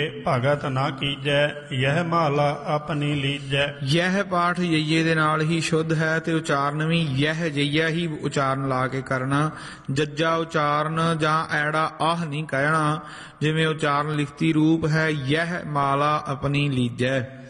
ਭਗਤ ਨਾ ਕੀਜੈ ਯਹ ਮਾਲਾ ਆਪਣੀ ਲੀਜੈ। ਯਹ ਪਾਠ ਯਈਏ ਦੇ ਨਾਲ ਹੀ ਸ਼ੁੱਧ ਹੈ ਤੇ ਉਚਾਰਨ ਵੀ ਯਹ ਜਈਆ ਹੀ ਉਚਾਰਨ ਲਾ ਕੇ ਕਰਨਾ। ਜੱਜਾ ਉਚਾਰਨ ਜਾਂ ਐੜਾ ਆਹ ਨਹੀਂ ਕਹਿਣਾ। ਜਿਵੇਂ ਉਚਾਰਨ ਲਿਖਤੀ ਰੂਪ ਹੈ ਯਹ ਮਾਲਾ ਆਪਣੀ ਲੀਜੈ।